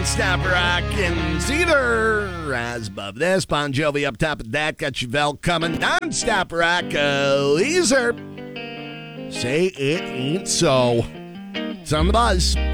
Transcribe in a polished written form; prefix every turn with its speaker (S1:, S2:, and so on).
S1: Non-stop rockin' Cedar. As above this, Bon Jovi up top of that. Got Chevelle coming. Non-stop rock. Weezer. Say it ain't so. It's on the buzz.